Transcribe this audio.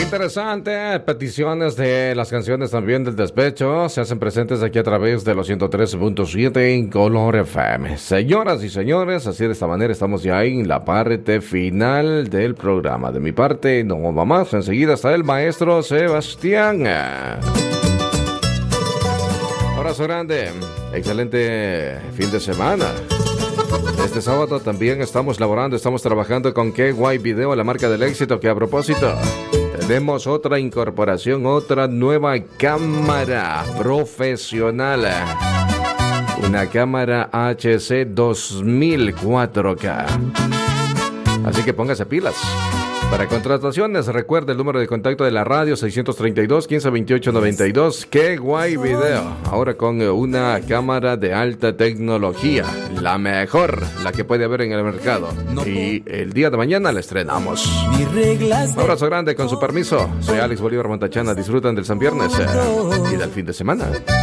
interesante. Peticiones de las canciones también del despecho se hacen presentes aquí a través de los 103.7 en Color FM. Señoras y señores, así de esta manera estamos ya en la parte final del programa. De mi parte, no va más. Enseguida está el maestro Sebastián. Abrazo grande. Excelente fin de semana. Este sábado también estamos laborando, estamos trabajando con KY Video, la marca del éxito, que a propósito tenemos otra incorporación, otra nueva cámara profesional. Una cámara HC 2000 4K. Así que póngase pilas. Para contrataciones, recuerde el número de contacto de la radio 632-1528-92. ¡Qué guay video! Ahora con una cámara de alta tecnología. La mejor, la que puede haber en el mercado. Y el día de mañana la estrenamos. Un abrazo grande, con su permiso. Soy Alex Bolívar Montachana. Disfrutan del San Viernes y del fin de semana.